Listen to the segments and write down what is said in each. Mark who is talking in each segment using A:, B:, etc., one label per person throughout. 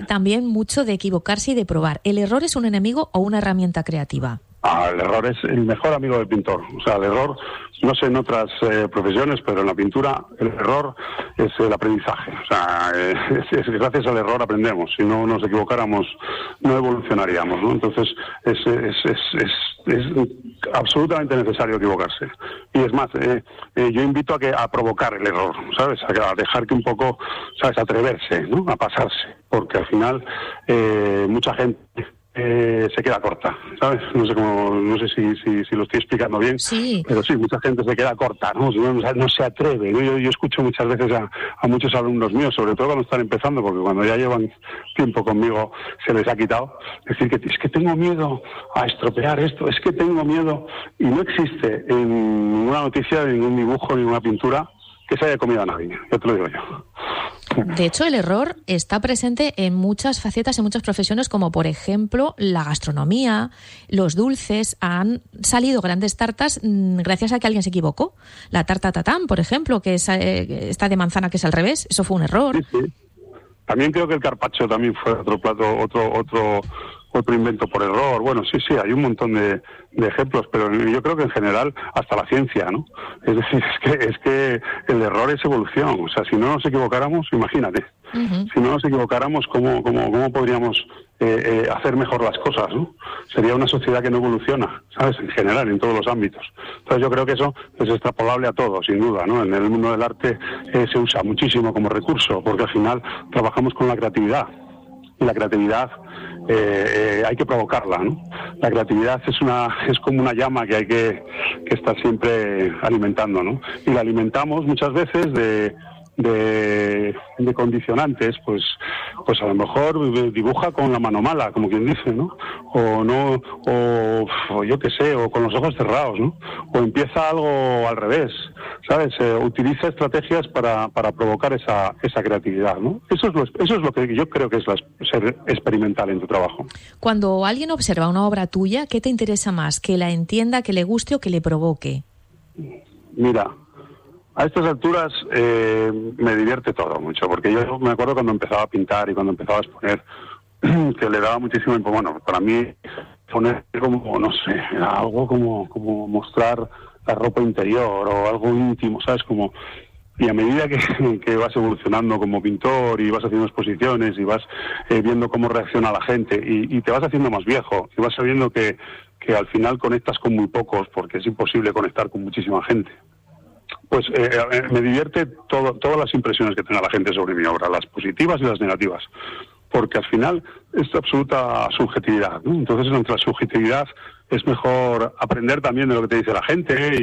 A: también mucho de equivocarse y de probar. ¿El error es un enemigo o una herramienta creativa?
B: El error es el mejor amigo del pintor. O sea, el error, no sé en otras profesiones, pero en la pintura el error es el aprendizaje. O sea, es gracias al error aprendemos. Si no nos equivocáramos, no evolucionaríamos, ¿no? Entonces, es absolutamente necesario equivocarse. Y es más, yo invito a provocar el error, ¿sabes? A dejar que un poco, ¿sabes? Atreverse, ¿no? A pasarse. Porque al final, mucha gente se queda corta, ¿sabes? No sé si lo estoy explicando bien,
A: sí.
B: Pero sí, mucha gente se queda corta, ¿no? No se atreve, ¿no? Yo escucho muchas veces a muchos alumnos míos, sobre todo cuando están empezando, porque cuando ya llevan tiempo conmigo se les ha quitado, decir que es que tengo miedo a estropear esto, es que tengo miedo, y no existe en ninguna noticia, en ningún dibujo, en ninguna pintura que se haya comido a nadie, ya te lo digo yo.
A: De hecho, el error está presente en muchas facetas, en muchas profesiones, como por ejemplo la gastronomía, los dulces. Han salido grandes tartas gracias a que alguien se equivocó. La tarta tatán, por ejemplo, que es esta de manzana que es al revés, eso fue un error.
B: Sí. También creo que el carpaccio también fue otro plato, otro invento por error. Bueno, sí, hay un montón de ejemplos, pero yo creo que en general hasta la ciencia, ¿no? Es decir, es que el error es evolución. O sea, si no nos equivocáramos, imagínate. Uh-huh. Si no nos equivocáramos, ¿cómo podríamos hacer mejor las cosas, ¿no? Sería una sociedad que no evoluciona, ¿sabes? En general, en todos los ámbitos. Entonces yo creo que eso es extrapolable a todo, sin duda, ¿no? En el mundo del arte se usa muchísimo como recurso, porque al final trabajamos con la creatividad. Y la creatividad hay que provocarla, ¿no? La creatividad es como una llama que hay que estar siempre alimentando, ¿no? Y la alimentamos muchas veces de condicionantes, pues a lo mejor dibuja con la mano mala, como quien dice, ¿no? O yo qué sé, o con los ojos cerrados, ¿no? O empieza algo al revés, ¿sabes? Utiliza estrategias para provocar esa creatividad, ¿no? Eso es lo que yo creo que es ser experimental en tu trabajo.
A: Cuando alguien observa una obra tuya, ¿qué te interesa más? ¿Que la entienda, que le guste o que le provoque?
B: Mira, a estas alturas me divierte todo mucho, porque yo me acuerdo cuando empezaba a pintar y cuando empezaba a exponer, que le daba muchísimo, bueno, para mí poner como, no sé, era algo como mostrar la ropa interior o algo íntimo, ¿sabes? Y a medida que vas evolucionando como pintor y vas haciendo exposiciones y vas viendo cómo reacciona la gente y te vas haciendo más viejo y vas sabiendo que al final conectas con muy pocos, porque es imposible conectar con muchísima gente. Pues me divierte todas las impresiones que tenga la gente sobre mi obra, las positivas y las negativas, porque al final es absoluta subjetividad, ¿no? Entonces, entre la subjetividad es mejor aprender también de lo que te dice la gente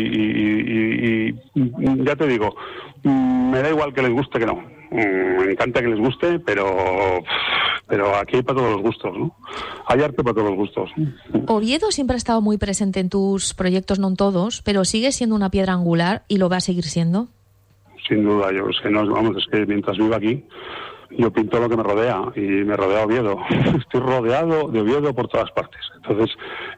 B: y ya te digo, me da igual que les guste que no. Me encanta que les guste, pero aquí hay para todos los gustos, ¿no? Hay arte para todos los gustos.
A: Oviedo siempre ha estado muy presente en tus proyectos, no en todos, pero sigue siendo una piedra angular y lo va a seguir siendo.
B: Sin duda, es que mientras vivo aquí, yo pinto lo que me rodea y me rodea Oviedo. Estoy rodeado de Oviedo por todas partes. Entonces,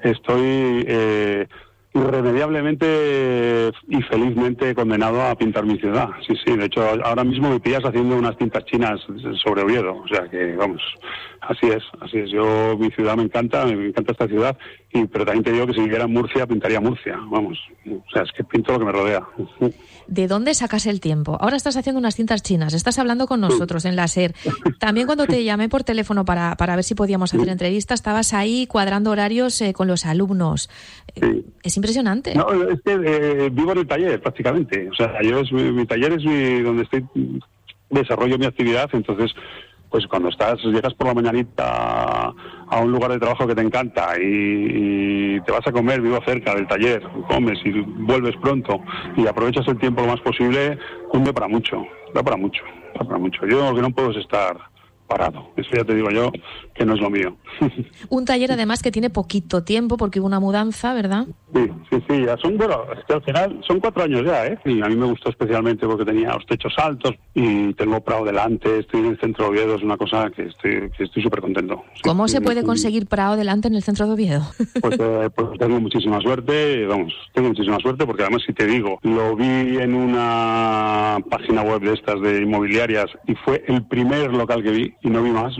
B: estoy irremediablemente y felizmente condenado a pintar mi ciudad. Sí, de hecho ahora mismo me pillas haciendo unas tintas chinas sobre Oviedo, o sea que vamos, así es. Yo, mi ciudad me encanta esta ciudad, pero también te digo que si viviera en Murcia pintaría Murcia, vamos, o sea, es que pinto lo que me rodea.
A: ¿De dónde sacas el tiempo? Ahora estás haciendo unas tintas chinas, estás hablando con nosotros en la SER. También cuando te llamé por teléfono para ver si podíamos hacer entrevistas, estabas ahí cuadrando horarios con los alumnos.
B: Sí.
A: Es impresionante.
B: No, es que vivo en el taller prácticamente. O sea, mi taller es donde desarrollo mi actividad, entonces pues cuando llegas por la mañanita a un lugar de trabajo que te encanta y te vas a comer, vivo cerca del taller, comes y vuelves pronto y aprovechas el tiempo lo más posible, cunde para mucho, da para mucho. Yo lo que no puedo es estar parado. Eso ya te digo yo que no es lo mío.
A: Un taller además que tiene poquito tiempo porque hubo una mudanza, ¿verdad?
B: Sí, ya es que al final son 4 años ya, y a mí me gustó especialmente porque tenía los techos altos y tengo Prado delante, estoy en el centro de Oviedo, es una cosa que estoy súper contento.
A: ¿Cómo se puede conseguir Prado delante en el centro de Oviedo?
B: Pues tengo muchísima suerte, porque además si te digo, lo vi en una página web de estas de inmobiliarias y fue el primer local que vi y no vi más.